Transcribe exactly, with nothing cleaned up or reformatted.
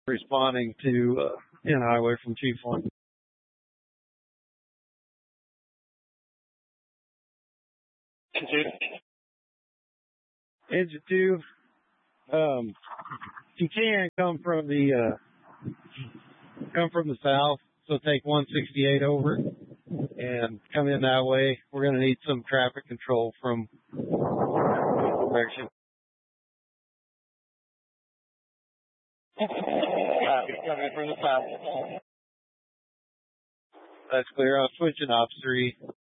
responding to uh, in highway from Chief One. Engine two, um, if you can come from the uh, come from the south, so take one sixty-eight over and come in that way. We're going to need some traffic control from direction. Traffic coming from the south. That's clear. I'm switching ops three.